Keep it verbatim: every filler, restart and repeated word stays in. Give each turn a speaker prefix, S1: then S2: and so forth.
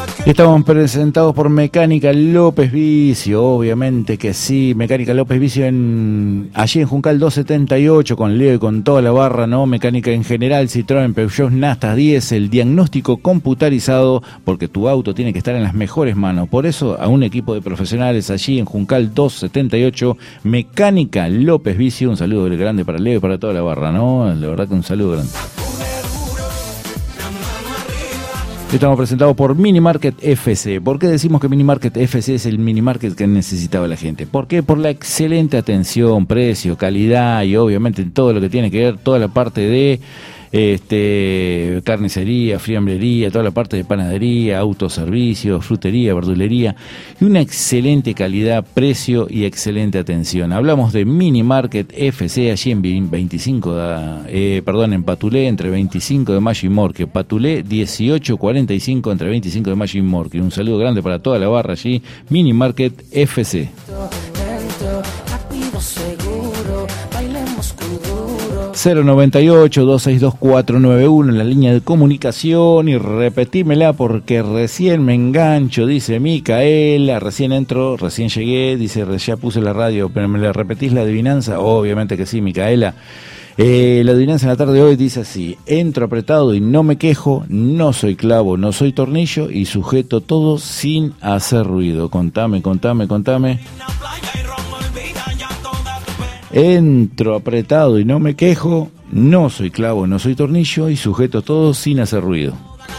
S1: Estamos presentados por Mecánica López Vicio, obviamente que sí, Mecánica López Vicio en, allí en Juncal doscientos setenta y ocho, con Leo y con toda la barra, ¿no? Mecánica en general, Citroën, Peugeot, Nastas, diésel, diagnóstico computarizado, porque tu auto tiene que estar en las mejores manos. Por eso, a un equipo de profesionales allí en Juncal doscientos setenta y ocho, Mecánica López Vicio, un saludo grande para Leo y para toda la barra, ¿no? La verdad que un saludo grande. Estamos presentados por Minimarket F C. ¿Por qué decimos que Minimarket F C es el minimarket que necesitaba la gente? ¿Por qué? Por la excelente atención, precio, calidad y obviamente todo lo que tiene que ver, toda la parte de este carnicería, fiambrería, toda la parte de panadería, autoservicio, frutería, verdulería y una excelente calidad, precio y excelente atención. Hablamos de Minimarket F C allí en veinticinco de, eh, perdón, en Patulé entre veinticinco de mayo y Morque. Patulé dieciocho cuarenta y cinco entre veinticinco de mayo y Morque. Un saludo grande para toda la barra allí, Minimarket F C. cero noventa y ocho, dos seis dos, cuatro nueve uno en la línea de comunicación y repetímela porque recién me engancho, dice Micaela, recién entro, recién llegué, dice ya puse la radio, pero ¿me la repetís la adivinanza? Obviamente que sí, Micaela. Eh, la adivinanza en la tarde de hoy dice así: entro apretado y no me quejo, no soy clavo, no soy tornillo y sujeto todo sin hacer ruido. Contame, contame, contame. Entro apretado y no me quejo, no soy clavo, no soy tornillo y sujeto todo sin hacer ruido.